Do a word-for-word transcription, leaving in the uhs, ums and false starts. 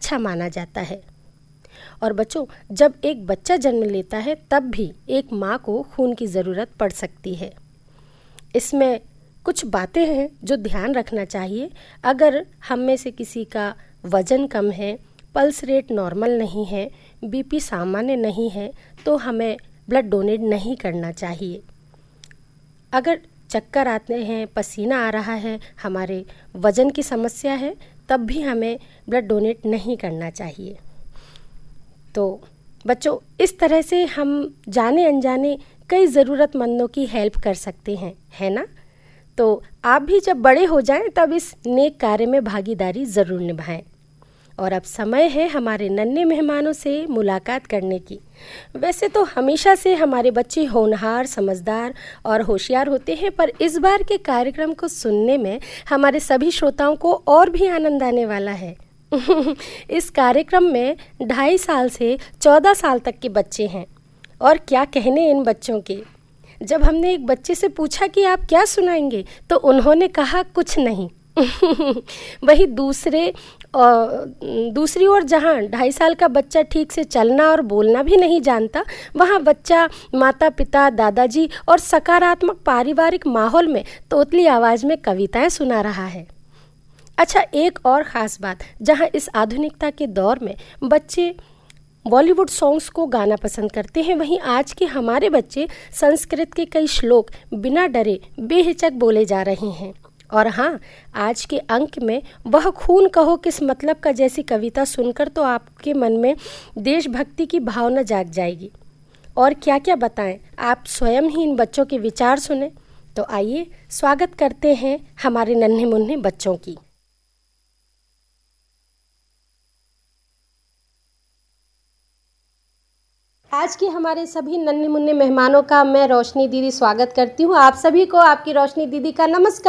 अच्छा माना जाता है। और बच्चों, जब एक बच्चा जन्म लेता है तब भी एक माँ को खून की ज़रूरत पड़ सकती है। इसमें कुछ बातें हैं जो ध्यान रखना चाहिए। अगर हम में से किसी का वज़न कम है, पल्स रेट नॉर्मल नहीं है, बीपी सामान्य नहीं है, तो हमें ब्लड डोनेट नहीं करना चाहिए। अगर चक्कर आते हैं, पसीना आ रहा है, हमारे वज़न की समस्या है, तब भी हमें ब्लड डोनेट नहीं करना चाहिए। तो बच्चों, इस तरह से हम जाने अनजाने कई ज़रूरतमंदों की हेल्प कर सकते हैं, है ना? तो आप भी जब बड़े हो जाएं तब इस नेक कार्य में भागीदारी ज़रूर निभाएं। और अब समय है हमारे नन्हे मेहमानों से मुलाकात करने की। वैसे तो हमेशा से हमारे बच्चे होनहार, समझदार और होशियार होते हैं, पर इस बार के कार्यक्रम को सुनने में हमारे सभी श्रोताओं को और भी आनंद आने वाला है। इस कार्यक्रम में ढाई साल से चौदह साल तक के बच्चे हैं, और क्या कहने इन बच्चों के। जब हमने एक बच्चे से पूछा कि आप क्या सुनाएंगे, तो उन्होंने कहा कुछ नहीं। वही दूसरे दूसरी ओर जहाँ ढाई साल का बच्चा ठीक से चलना और बोलना भी नहीं जानता, वहाँ बच्चा माता पिता, दादाजी और सकारात्मक पारिवारिक माहौल में तोतली आवाज़ में कविताएं सुना रहा है। अच्छा, एक और ख़ास बात, जहाँ इस आधुनिकता के दौर में बच्चे बॉलीवुड सॉन्ग्स को गाना पसंद करते हैं, वहीं आज के हमारे बच्चे संस्कृत के कई श्लोक बिना डरे बेहिचक बोले जा रहे हैं। और हाँ, आज के अंक में वह खून कहो किस मतलब का जैसी कविता सुनकर तो आपके मन में देशभक्ति की भावना जाग जाएगी। और क्या क्या बताएं, आप स्वयं ही इन बच्चों के विचार सुने। तो आइए स्वागत करते हैं हमारे नन्हे मुन्ने बच्चों की। आज के हमारे सभी नन्हे मुन्ने मेहमानों का मैं रोशनी दीदी स्वागत करती हूँ। आप सभी को आपकी रोशनी दीदी का नमस्कार।